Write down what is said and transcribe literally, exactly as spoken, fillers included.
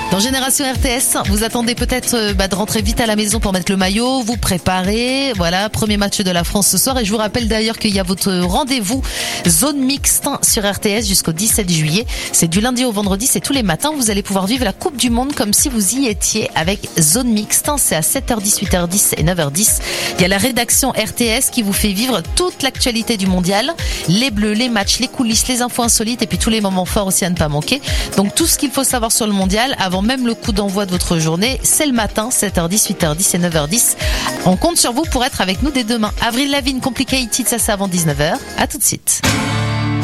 Dans Génération R T S, vous attendez peut-être euh, bah, de rentrer vite à la maison pour mettre le maillot, vous préparer. Voilà, premier match de la France ce soir. Et je vous rappelle d'ailleurs qu'il y a votre rendez-vous zone mixte sur R T S jusqu'au dix-sept juillet. C'est du lundi au vendredi, c'est tous les matins. Vous allez pouvoir vivre la Coupe du Monde comme si vous y étiez avec zone mixte. C'est à sept heures dix, huit heures dix et neuf heures dix. Il y a la rédaction R T S qui vous fait vivre toute l'actualité du mondial. Les bleus, les matchs, les coulisses, les infos insolites et puis tous les moments forts aussi à ne pas manquer. Donc tout ce qu'il faut savoir sur le mondial avant même le coup d'envoi de votre journée, c'est le matin, sept heures dix, huit heures dix et neuf heures dix. On compte sur vous pour être avec nous dès demain. Avril Lavigne, Complicated, ça c'est avant dix-neuf heures. À tout de suite.